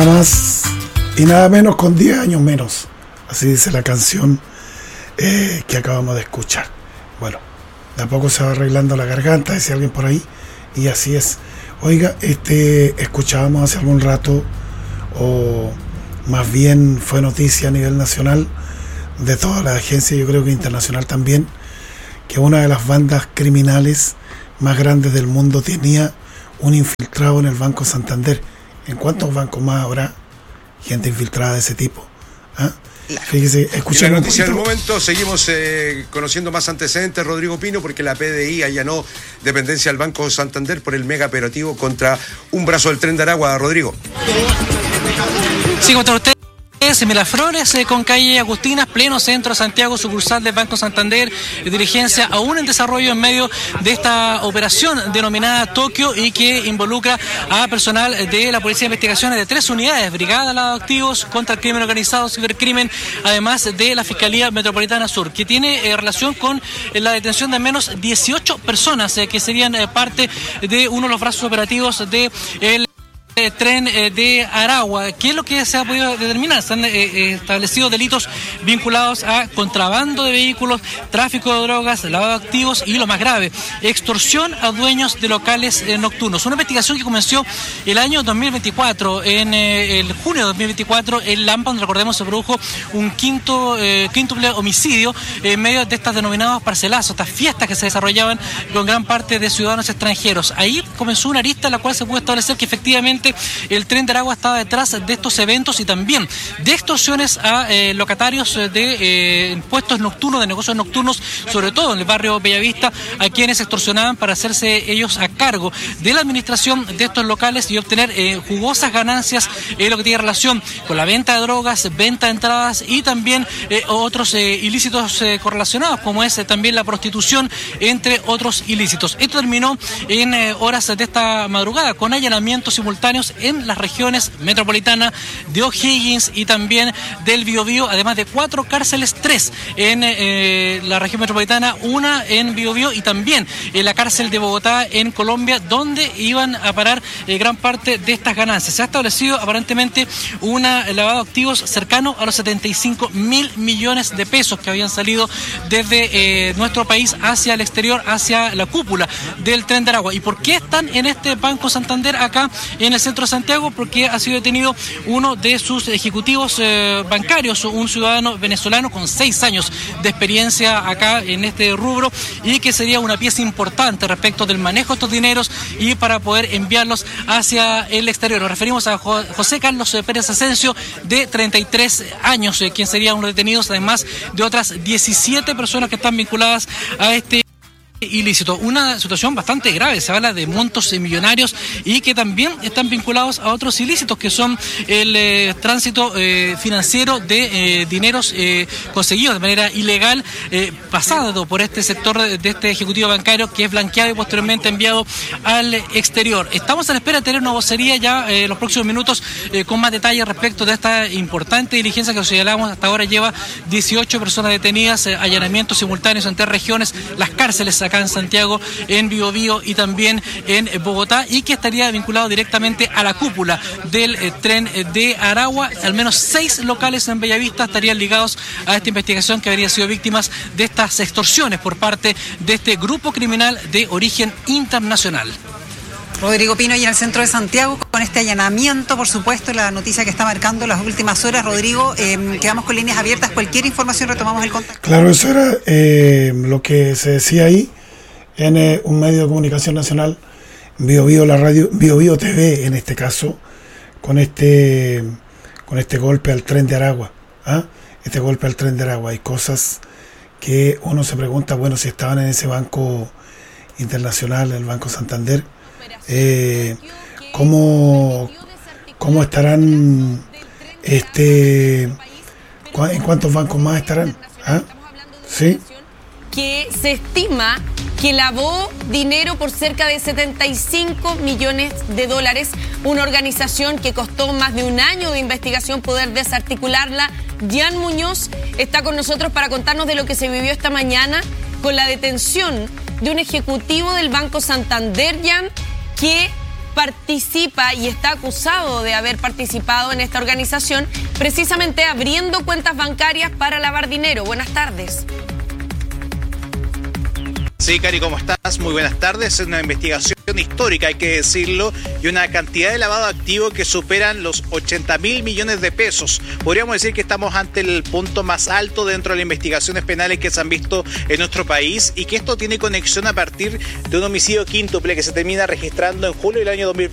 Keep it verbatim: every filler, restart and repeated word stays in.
nada más y nada menos con diez años menos. Así dice la canción eh, que acabamos de escuchar. Bueno, de a poco se va arreglando la garganta, decía alguien por ahí, y así es. Oiga, este escuchábamos hace algún rato, o más bien fue noticia a nivel nacional, de toda la agencia, yo creo que internacional también, que una de las bandas criminales más grandes del mundo tenía un infiltrado en el Banco Santander. ¿En cuántos bancos más habrá gente infiltrada de ese tipo? ¿Ah? Fíjese, escuchemos. La noticia del momento, seguimos eh, conociendo más antecedentes, Rodrigo Pino, porque la P D I allanó dependencia del Banco Santander por el mega operativo contra un brazo del Tren de Aragua. Rodrigo. Sí, contra usted. Miraflores eh, con calle Agustinas, pleno centro de Santiago, sucursal del Banco Santander, diligencia aún en desarrollo en medio de esta operación denominada Tokio y que involucra a personal de la Policía de Investigaciones de tres unidades, Brigada Lavado de Activos, contra el crimen organizado, cibercrimen, además de la Fiscalía Metropolitana Sur, que tiene eh, relación con eh, la detención de al menos dieciocho personas eh, que serían eh, parte de uno de los brazos operativos de el Eh, tren eh, de Aragua. ¿Qué es lo que se ha podido determinar? Se han eh, eh, establecido delitos vinculados a contrabando de vehículos, tráfico de drogas, lavado de activos y lo más grave, extorsión a dueños de locales eh, nocturnos. Una investigación que comenzó el año dos mil veinticuatro. En eh, el junio de dos mil veinticuatro, en Lampan, recordemos, se produjo un quinto eh, quíntuple homicidio en medio de estas denominadas parcelazos, estas fiestas que se desarrollaban con gran parte de ciudadanos extranjeros. Ahí comenzó una arista en la cual se pudo establecer que efectivamente el Tren de Aragua estaba detrás de estos eventos y también de extorsiones a eh, locatarios de eh, puestos nocturnos, de negocios nocturnos, sobre todo en el barrio Bellavista, a quienes extorsionaban para hacerse ellos a cargo de la administración de estos locales y obtener eh, jugosas ganancias en lo que tiene relación con la venta de drogas, venta de entradas y también eh, otros eh, ilícitos eh, correlacionados, como es eh, también la prostitución, entre otros ilícitos. Esto terminó en eh, horas de esta madrugada con allanamientos simultáneos en las regiones metropolitana de O'Higgins y también del Biobío, además de cuatro cárceles, tres en eh, la región metropolitana, una en Biobío y también en la cárcel de Bogotá en Colombia, donde iban a parar eh, gran parte de estas ganancias. Se ha establecido aparentemente un lavado de activos cercano a los setenta y cinco mil millones de pesos que habían salido desde eh, nuestro país hacia el exterior, hacia la cúpula del Tren de Aragua. ¿Y por qué están en este Banco Santander acá en el centro de Santiago? Porque ha sido detenido uno de sus ejecutivos eh, bancarios, un ciudadano venezolano con seis años de experiencia acá en este rubro y que sería una pieza importante respecto del manejo de estos dineros y para poder enviarlos hacia el exterior. Nos referimos a José Carlos Pérez Asensio, de treinta y tres años, eh, quien sería uno de los detenidos, además de otras diecisiete personas que están vinculadas a este ilícito. Una situación bastante grave, se habla de montos millonarios y que también están vinculados a otros ilícitos que son el eh, tránsito eh, financiero de eh, dineros eh, conseguidos de manera ilegal, eh, pasado por este sector de este ejecutivo bancario, que es blanqueado y posteriormente enviado al exterior. Estamos a la espera de tener una vocería ya eh, en los próximos minutos eh, con más detalles respecto de esta importante diligencia que os señalamos. Hasta ahora lleva dieciocho personas detenidas, eh, allanamientos simultáneos en tres regiones, las cárceles acá en Santiago, en Biobío y también en Bogotá, y que estaría vinculado directamente a la cúpula del eh, Tren de Aragua. Al menos seis locales en Bellavista estarían ligados a esta investigación, que habrían sido víctimas de estas extorsiones por parte de este grupo criminal de origen internacional. Rodrigo Pino, y en el centro de Santiago, con este allanamiento, por supuesto, la noticia que está marcando las últimas horas. Rodrigo, eh, quedamos con líneas abiertas, cualquier información retomamos el contacto. Claro, eso era eh, lo que se decía ahí en eh, un medio de comunicación nacional, Bio Bio, la radio, Bio Bio T V en este caso, con este con este golpe al Tren de Aragua. ¿Ah? Este golpe al Tren de Aragua. Hay cosas que uno se pregunta, bueno, si estaban en ese banco internacional, el Banco Santander, eh, ¿cómo, cómo estarán, este, en cuántos bancos más estarán? ¿Ah? ¿Sí? Que se estima que lavó dinero por cerca de setenta y cinco millones de dólares, una organización que costó más de un año de investigación poder desarticularla. Jan Muñoz está con nosotros para contarnos de lo que se vivió esta mañana con la detención de un ejecutivo del Banco Santander, Jan, que participa y está acusado de haber participado en esta organización, precisamente abriendo cuentas bancarias para lavar dinero. Buenas tardes. Sí, Cari, ¿cómo estás? Muy buenas tardes. Es una investigación histórica, hay que decirlo, y una cantidad de lavado de activos que superan los ochenta mil millones de pesos. Podríamos decir que estamos ante el punto más alto dentro de las investigaciones penales que se han visto en nuestro país, y que esto tiene conexión a partir de un homicidio quíntuple que se termina registrando en julio del año dos mil